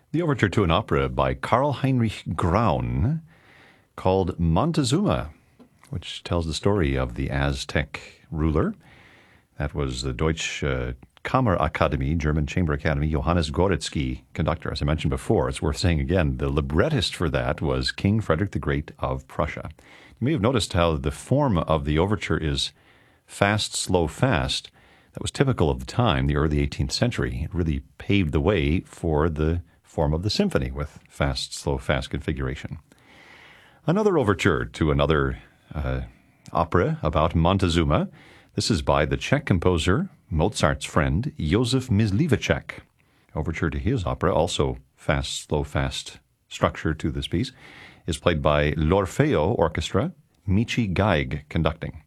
The overture to an opera by Karl Heinrich Graun called Montezuma, which tells the story of the Aztec ruler. That was the Deutsche Kammerakademie, German Chamber Academy, Johannes Goretzky, conductor. As I mentioned before, it's worth saying again, the librettist for that was King Frederick the Great of Prussia. You may have noticed how the form of the overture is fast, slow, fast. That was typical of the time, the early 18th century. It really paved the way for the form of the symphony with fast, slow, fast configuration. Another overture to another opera about Montezuma. This is by the Czech composer, Mozart's friend, Josef Mysliveček. Overture to his opera, also fast, slow, fast structure to this piece, is played by l'Orfeo Orchestra, Michi Geig conducting.